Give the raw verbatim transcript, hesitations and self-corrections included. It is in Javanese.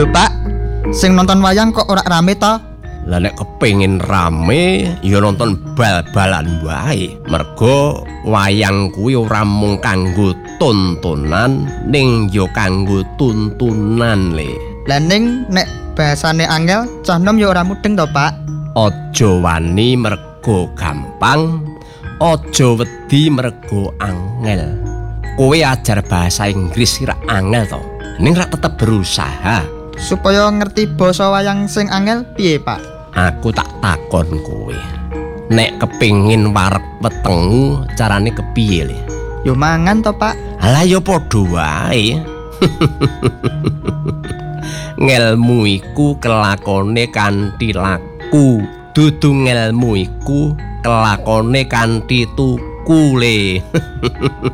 Lho Pak, sing nonton wayang kok ora rame to? Lah nek kepengin rame ya nonton bal-balan wae. Mergo wayang kuwi ora mung kanggo tontonan ning ya kanggo tuntunan le. Lah ning nek bahasane angel, cah nom ya ora mudeng to Pak. Aja wani mergo gampang, aja wedi mergo angel. Kowe ajar bahasa Inggris ora angel to. Ning ra tetep berusaha. Supaya ngerti basa wayang sing angel piye Pak? Aku tak takon kowe. Nek kepengin wareg wetengmu carane kepiye le? Yo mangan to Pak. Alah ya padha wae. Ngelmu iku kelakone kanthi laku, dudu ngelmu iku kelakone kanthi tuku le.